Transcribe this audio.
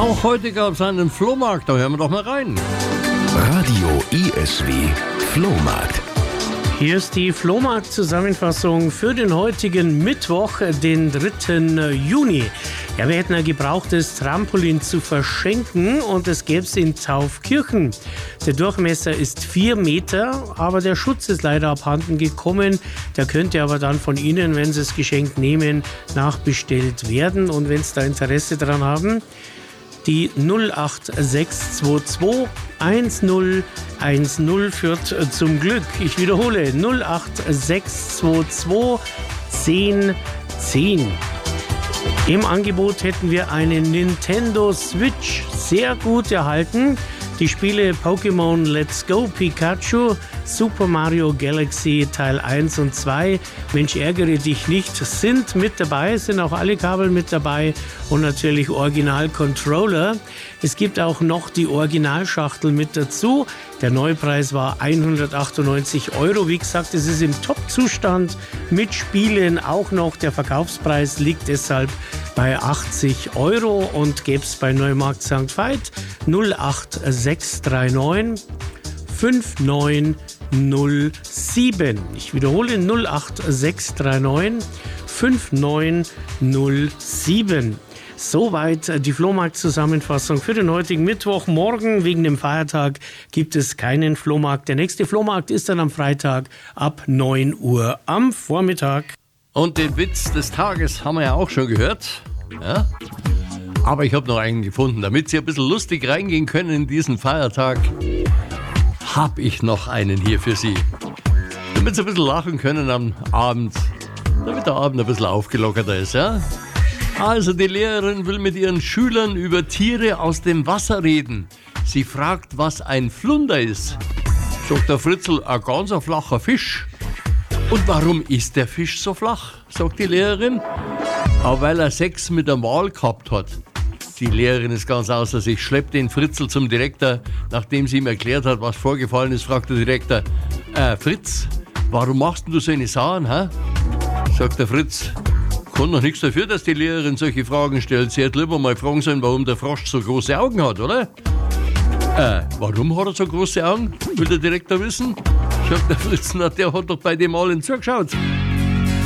Auch heute gab es einen Flohmarkt, da hören wir doch mal rein. Radio ISW Flohmarkt. Hier ist die Flohmarkt-Zusammenfassung für den heutigen Mittwoch, den 3. Juni. Ja, wir hätten ein gebrauchtes Trampolin zu verschenken und es gäbe es in Taufkirchen. Der Durchmesser ist 4 Meter, aber der Schutz ist leider abhanden gekommen. Der könnte aber dann von Ihnen, wenn Sie das Geschenk nehmen, nachbestellt werden. Und wenn Sie da Interesse dran haben, die 08622 1010 führt zum Glück. Ich wiederhole, 08622 1010. Im Angebot hätten wir eine Nintendo Switch, sehr gut erhalten. Die Spiele Pokémon Let's Go Pikachu, Super Mario Galaxy Teil 1 und 2, Mensch ärgere dich nicht, sind mit dabei, sind auch alle Kabel mit dabei und natürlich Original-Controller. Es gibt auch noch die Originalschachtel mit dazu. Der Neupreis war 198 €. Wie gesagt, es ist im Top-Zustand mit Spielen auch noch. Der Verkaufspreis liegt deshalb bei 80 € und gäbe es bei Neumarkt St. Veit 08639 5907. Ich wiederhole 08639 5907. Soweit die Flohmarkt-Zusammenfassung für den heutigen Mittwoch. Morgen wegen dem Feiertag gibt es keinen Flohmarkt. Der nächste Flohmarkt ist dann am Freitag ab 9 Uhr am Vormittag. Und den Witz des Tages haben wir ja auch schon gehört. Ja? Aber ich habe noch einen gefunden. Damit Sie ein bisschen lustig reingehen können in diesen Feiertag, habe ich noch einen hier für Sie. Damit Sie ein bisschen lachen können am Abend, damit der Abend ein bisschen aufgelockerter ist, ja? Also die Lehrerin will mit ihren Schülern über Tiere aus dem Wasser reden. Sie fragt, was ein Flunder ist. Sagt der Fritzl, ein ganz flacher Fisch. Und warum ist der Fisch so flach, sagt die Lehrerin. Aber weil er Sex mit einem Wal gehabt hat. Die Lehrerin ist ganz außer sich, schleppt den Fritzl zum Direktor. Nachdem sie ihm erklärt hat, was vorgefallen ist, fragt der Direktor, Fritz, warum machst du so eine Sachen, hä? Sagt der Fritz, kann doch nichts dafür, dass die Lehrerin solche Fragen stellt. Sie hätte lieber mal fragen sollen, warum der Frosch so große Augen hat, oder? Warum hat er so große Augen? Will der Direktor wissen? Sagt der Fritz, na, der hat doch bei dem allen zugeschaut.